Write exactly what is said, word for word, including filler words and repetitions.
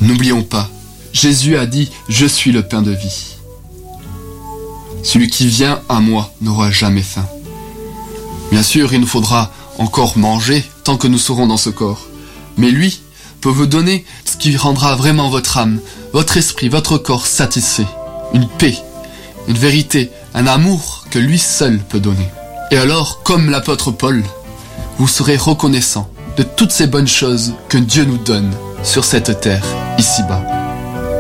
N'oublions pas, Jésus a dit « Je suis le pain de vie ». Celui qui vient à moi n'aura jamais faim. Bien sûr, il nous faudra encore manger tant que nous serons dans ce corps. Mais lui peut vous donner ce qui rendra vraiment votre âme, votre esprit, votre corps satisfait. Une paix, une vérité, un amour que lui seul peut donner. Et alors, comme l'apôtre Paul, vous serez reconnaissant de toutes ces bonnes choses que Dieu nous donne sur cette terre, ici-bas.